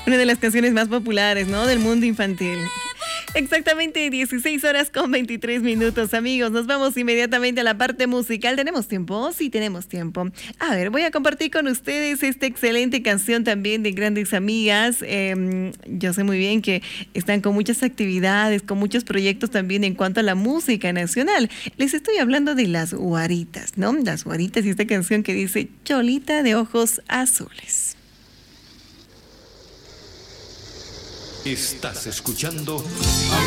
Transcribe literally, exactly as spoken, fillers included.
Una de las canciones más populares, ¿no? Del mundo infantil. Exactamente dieciséis horas con veintitrés minutos, amigos. Nos vamos inmediatamente a la parte musical. ¿Tenemos tiempo? Sí, tenemos tiempo. A ver, voy a compartir con ustedes esta excelente canción también de Grandes Amigas. Eh, yo sé muy bien que están con muchas actividades, con muchos proyectos también en cuanto a la música nacional. Les estoy hablando de Las Guaritas, ¿no? Las Guaritas y esta canción que dice Cholita de ojos azules. Estás escuchando